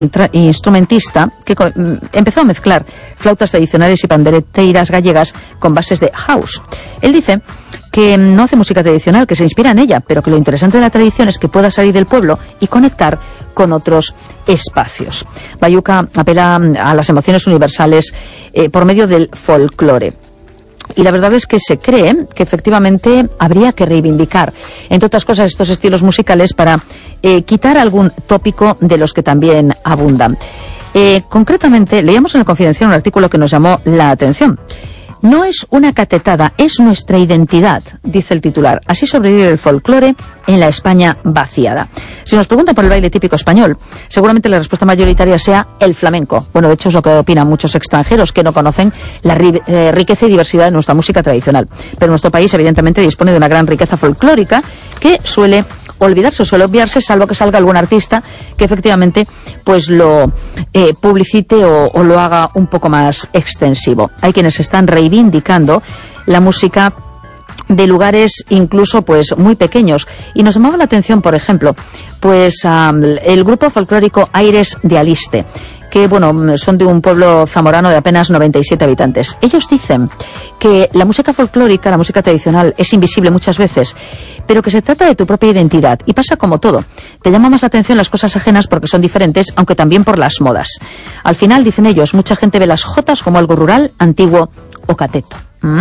instrumentista que empezó a mezclar flautas tradicionales y pandereteiras gallegas con bases de house. Él dice que no hace música tradicional, que se inspira en ella, pero que lo interesante de la tradición es que pueda salir del pueblo y conectar con otros espacios. Bayuca apela a las emociones universales por medio del folclore. Y la verdad es que se cree que efectivamente habría que reivindicar, entre otras cosas, estos estilos musicales para quitar algún tópico de los que también abundan. Concretamente, leíamos en El Confidencial un artículo que nos llamó la atención. No es una catetada, es nuestra identidad, dice el titular. Así sobrevive el folclore en la España vaciada. Si nos preguntan por el baile típico español, seguramente la respuesta mayoritaria sea el flamenco. Bueno, de hecho es lo que opinan muchos extranjeros que no conocen la riqueza y diversidad de nuestra música tradicional. Pero nuestro país evidentemente dispone de una gran riqueza folclórica que suele obviarse, salvo que salga algún artista que efectivamente pues lo publicite o lo haga un poco más extensivo. Hay quienes están reivindicando la música de lugares incluso pues muy pequeños, y nos llamaba la atención, por ejemplo, pues el grupo folclórico Aires de Aliste, que bueno, son de un pueblo zamorano de apenas 97 habitantes. Ellos dicen que la música folclórica, la música tradicional, es invisible muchas veces, pero que se trata de tu propia identidad, y pasa como todo. Te llama más la atención las cosas ajenas porque son diferentes, aunque también por las modas. Al final, dicen ellos, mucha gente ve las jotas como algo rural, antiguo o cateto.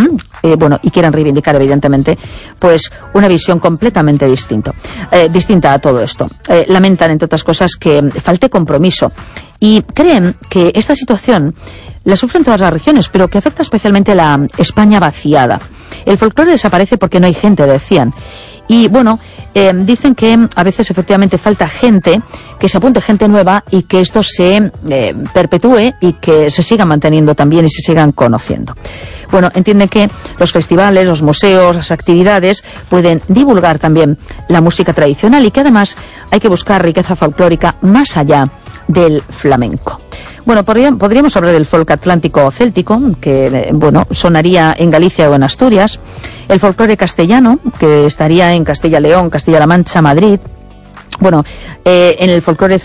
Y quieren reivindicar, evidentemente, pues una visión completamente distinta a todo esto. Lamentan, entre otras cosas, que falte compromiso y creen que esta situación la sufren todas las regiones, pero que afecta especialmente a la España vaciada. El folclore desaparece porque no hay gente, decían. Y bueno, dicen que a veces efectivamente falta gente, que se apunte gente nueva y que esto se perpetúe y que se siga manteniendo también y se sigan conociendo. Bueno, entienden que los festivales, los museos, las actividades pueden divulgar también la música tradicional y que además hay que buscar riqueza folclórica más allá del flamenco. Bueno, podríamos hablar del folk atlántico céltico, que sonaría en Galicia o en Asturias, el folclore castellano, que estaría en Castilla-León, Castilla-La Mancha, Madrid. Bueno, en el folclore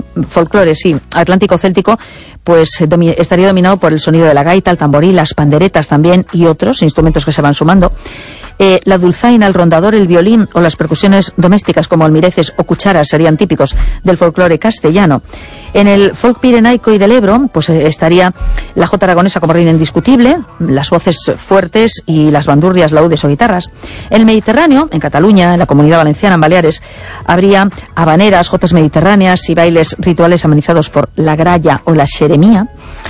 atlántico céltico, pues estaría dominado por el sonido de la gaita, el tamboril, las panderetas también y otros instrumentos que se van sumando. La dulzaina, el rondador, el violín o las percusiones domésticas como almireces o cucharas serían típicos del folclore castellano. En el folk pirenaico y del Ebro, pues estaría la jota aragonesa como reina indiscutible, las voces fuertes y las bandurrias, laúdes o guitarras. En el Mediterráneo, en Cataluña, en la Comunidad Valenciana, en Baleares, habría habaneras, jotas mediterráneas y bailes rituales amenizados por la gralla o la xeremía.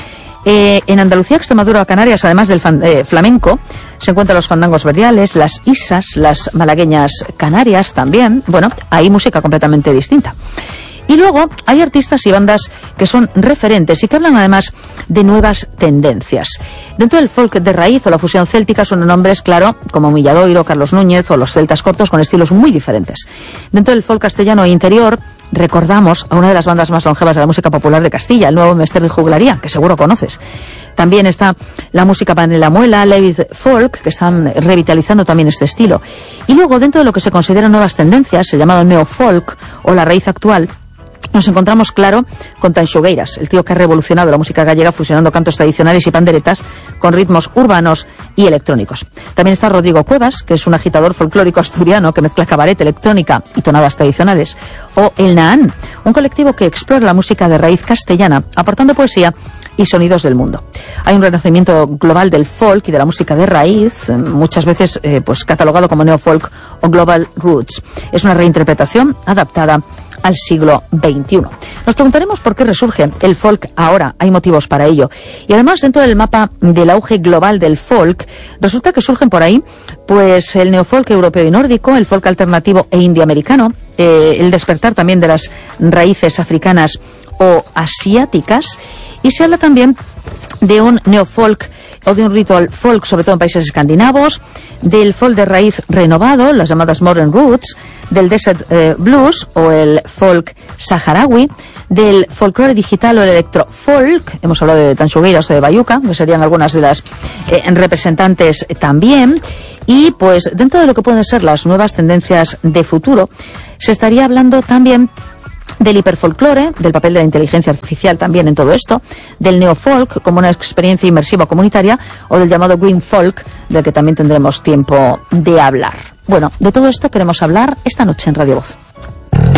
En Andalucía, Extremadura o Canarias, además del flamenco, se encuentran los fandangos verdiales, las isas, las malagueñas canarias también. Bueno, hay música completamente distinta. Y luego hay artistas y bandas que son referentes y que hablan además de nuevas tendencias. Dentro del folk de raíz o la fusión céltica son nombres, claro, como Milladoiro, Carlos Núñez o los celtas cortos con estilos muy diferentes. Dentro del folk castellano e interior recordamos a una de las bandas más longevas de la música popular de Castilla, el Nuevo Mester de Juglaría, que seguro conoces. También está la música Panela Muela, Levid Folk, que están revitalizando también este estilo. Y luego, dentro de lo que se consideran nuevas tendencias, el llamado neofolk o la raíz actual, nos encontramos, claro, con Tanxugueiras, el tío que ha revolucionado la música gallega fusionando cantos tradicionales y panderetas con ritmos urbanos y electrónicos. También está Rodrigo Cuevas, que es un agitador folclórico asturiano que mezcla cabaret, electrónica y tonadas tradicionales. O El Nahán, un colectivo que explora la música de raíz castellana, aportando poesía y sonidos del mundo. Hay un renacimiento global del folk y de la música de raíz, muchas veces catalogado como neofolk o global roots. Es una reinterpretación adaptada al siglo XXI. Nos preguntaremos por qué resurge el folk ahora. Hay motivos para ello. Y además, dentro del mapa del auge global del folk, resulta que surgen por ahí pues el neofolk europeo y nórdico, el folk alternativo e indioamericano, el despertar también de las raíces africanas o asiáticas, y se habla también de un neofolk o de un ritual folk, sobre todo en países escandinavos, del folk de raíz renovado, las llamadas modern roots, del desert blues o el folk saharaui, del folclore digital o el electrofolk, hemos hablado de Tanxugueiras o de Bayuca, que serían algunas de las representantes también, y pues dentro de lo que pueden ser las nuevas tendencias de futuro, se estaría hablando también del hiperfolclore, del papel de la inteligencia artificial también en todo esto, del neofolk como una experiencia inmersiva comunitaria o del llamado green folk, del que también tendremos tiempo de hablar. Bueno, de todo esto queremos hablar esta noche en Radio Voz.